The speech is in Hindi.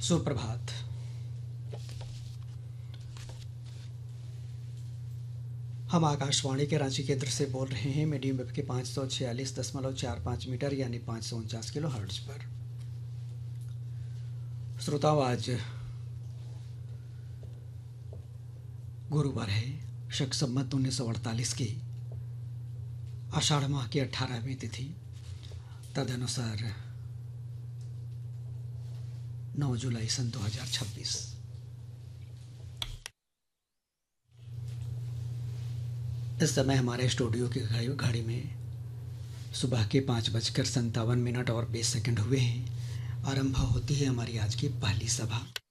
सुप्रभात। हम आकाशवाणी के रांची केंद्र से बोल रहे हैं मीडियम वेव के 546.45 मीटर यानी 549 किलो हर्ट्ज पर। श्रोताओं, आज गुरुवार है, शक संवत 1948 की आषाढ़ माह की 18वीं तिथि, तदनुसार 9 जुलाई सन 2026। इस समय हमारे स्टूडियो की घड़ी में सुबह के 5:57 और 20 सेकंड हुए हैं। आरंभ होती है हमारी आज की पहली सभा।